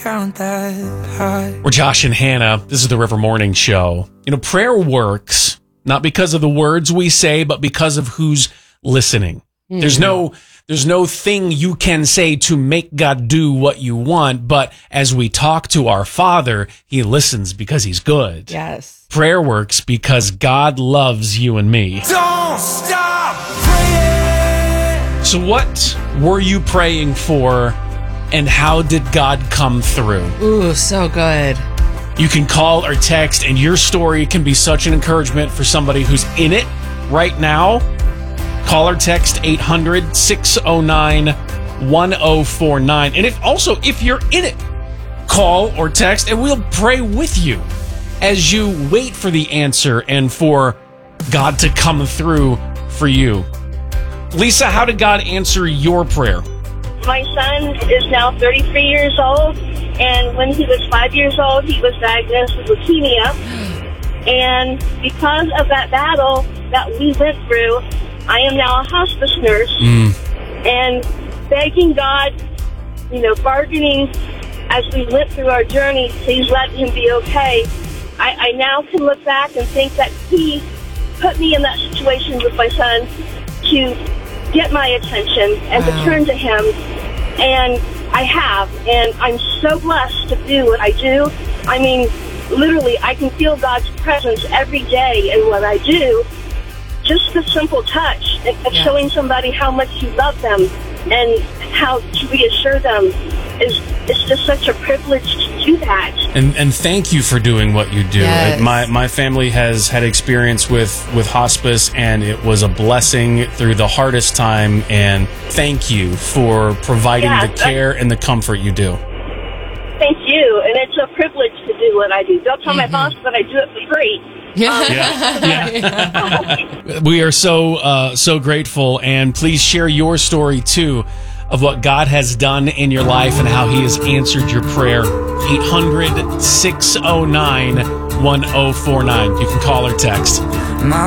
count that high. We're Josh and Hannah. This is the River Morning Show. You know, prayer works not because of the words we say, but because of who's listening. There's no thing you can say to make God do what you want, but as we talk to our Father, he listens because he's good. Yes. Prayer works because God loves you and me. Don't stop praying. So what were you praying for, and how did God come through? Ooh, so good. You can call or text, and your story can be such an encouragement for somebody who's in it right now. Call or text 800-609-1049. And if you're in it, call or text, and we'll pray with you as you wait for the answer and for God to come through for you. Lisa, how did God answer your prayer? My son is now 33 years old, and when he was 5 years old, he was diagnosed with leukemia. And because of that battle that we went through, I am now a hospice nurse and begging God, bargaining as we went through our journey, please let him be okay. I now can look back and think that he put me in that situation with my son to get my attention and to turn to him. And I have, and I'm so blessed to do what I do. I mean, literally, I can feel God's presence every day in what I do. Just the simple touch of showing somebody how much you love them and how to reassure them it's just such a privilege to do that. And thank you for doing what you do. Yes. My family has had experience with hospice, and it was a blessing through the hardest time, and thank you for providing the care and the comfort you do. Thank you, and it's a privilege to do what I do. Don't tell my boss that I do it for free. We are so grateful, and please share your story too of what God has done in your life and how he has answered your prayer. 800-609-1049. You can call or text.